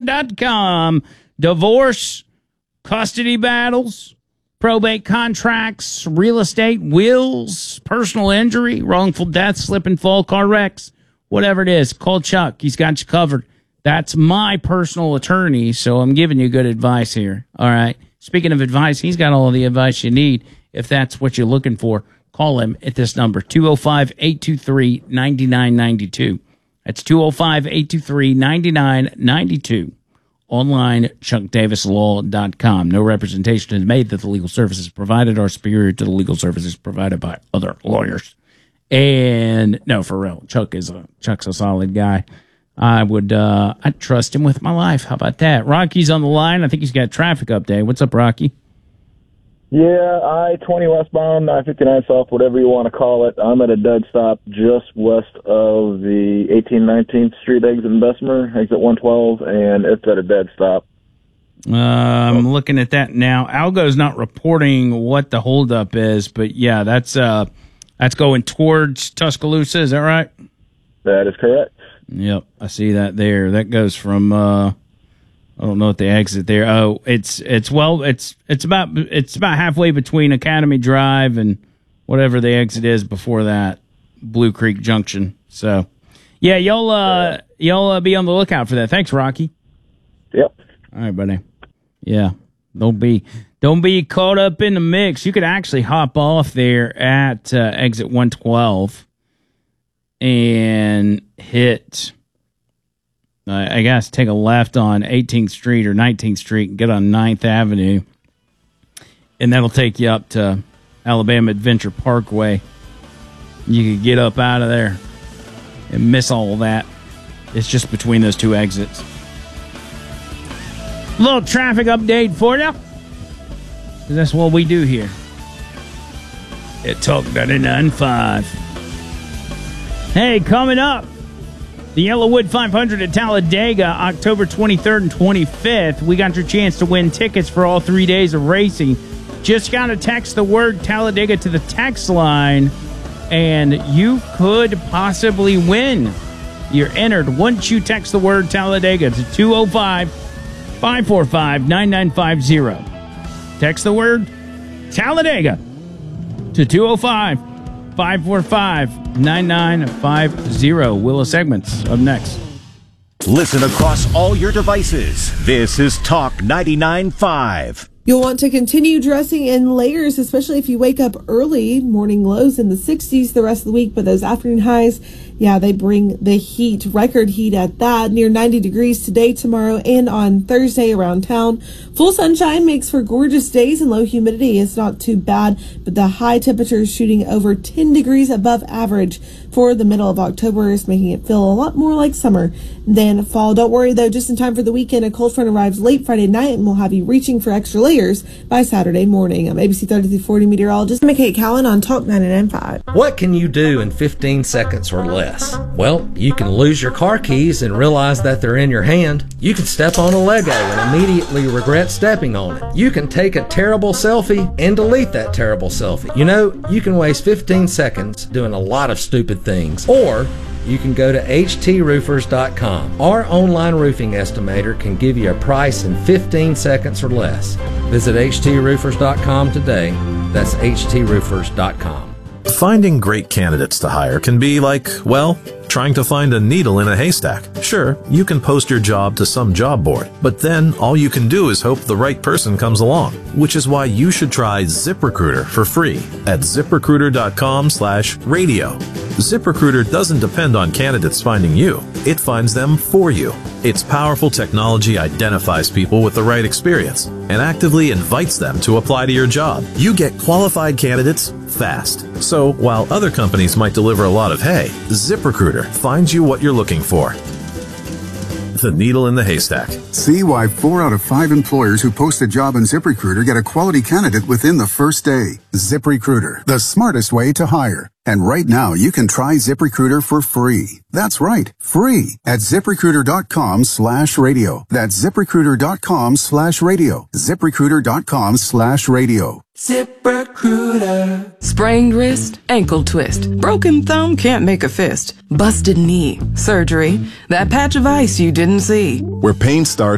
TavisLaw.com. Divorce, custody battles, probate contracts, real estate, wills, personal injury, wrongful death, slip and fall, car wrecks, whatever it is. Call Chuck. He's got you covered. That's my personal attorney, so I'm giving you good advice here. All right. Speaking of advice, he's got all the advice you need if that's what you're looking for. Call him at this number, 205-823-9992. That's 205-823-9992. Online, ChuckDavisLaw.com. No representation is made that the legal services provided are superior to the legal services provided by other lawyers. And no, for real, Chuck's a solid guy. I'd trust him with my life. How about that? Rocky's on the line. I think he's got a traffic update. What's up, Rocky? Yeah, I-20 westbound, I-59 south, whatever you want to call it. I'm at a dead stop just west of the 1819th Street exit in Bessemer, exit 112, and it's at a dead stop. I'm looking at that now. Algo's not reporting what the holdup is, but yeah, that's going towards Tuscaloosa. Is that right? That is correct. Yep, I see that there. That goes from I don't know what the exit there. Oh, it's about halfway between Academy Drive and whatever the exit is before that, Blue Creek Junction. So, yeah, y'all be on the lookout for that. Thanks, Rocky. Yep. All right, buddy. Yeah, don't be caught up in the mix. You could actually hop off there at exit 112 and hit. I guess take a left on 18th Street or 19th Street and get on 9th Avenue. And that'll take you up to Alabama Adventure Parkway. You could get up out of there and miss all of that. It's just between those two exits. Little traffic update for you. 'Cause that's what we do here at Talk 99.5. Hey, coming up. The Yellowwood 500 at Talladega, October 23rd and 25th. We got your chance to win tickets for all 3 days of racing. Just got to text the word Talladega to the text line, and you could possibly win. You're entered once you text the word Talladega to 205-545-9950. Text the word Talladega to 205-545-9950. Willis Segments up next. Listen across all your devices. This is Talk 99.5. You'll want to continue dressing in layers, especially if you wake up early. Morning lows in the 60s the rest of the week, but those afternoon highs, yeah, they bring the heat, record heat at that. Near 90 degrees today, tomorrow, and on Thursday around town. Full sunshine makes for gorgeous days, and low humidity is not too bad, but the high temperatures shooting over 10 degrees above average for the middle of October is making it feel a lot more like summer than fall. Don't worry, though, just in time for the weekend, a cold front arrives late Friday night and will have you reaching for extra layers by Saturday morning. I'm ABC 30-40 meteorologist McKay Cowan on Talk 99.5. What can you do in 15 seconds or less? Well, you can lose your car keys and realize that they're in your hand. You can step on a Lego and immediately regret stepping on it. You can take a terrible selfie and delete that terrible selfie. You know, you can waste 15 seconds doing a lot of stupid things. Or you can go to HTRoofers.com. Our online roofing estimator can give you a price in 15 seconds or less. Visit HTRoofers.com today. That's HTRoofers.com. Finding great candidates to hire can be like, well, trying to find a needle in a haystack. Sure, you can post your job to some job board, but then all you can do is hope the right person comes along, which is why you should try ZipRecruiter for free at ZipRecruiter.com/radio. ZipRecruiter doesn't depend on candidates finding you. It finds them for you. Its powerful technology identifies people with the right experience and actively invites them to apply to your job. You get qualified candidates fast. So while other companies might deliver a lot of hay, ZipRecruiter finds you what you're looking for. The needle in the haystack. See why 4 out of 5 employers who post a job in ZipRecruiter get a quality candidate within the first day. ZipRecruiter, the smartest way to hire. And right now, you can try ZipRecruiter for free. That's right, free at ZipRecruiter.com/radio. That's ZipRecruiter.com/radio. ZipRecruiter.com/radio. ZipRecruiter. Sprained wrist, ankle twist, broken thumb, can't make a fist, busted knee, surgery, that patch of ice you didn't see. Where pain starts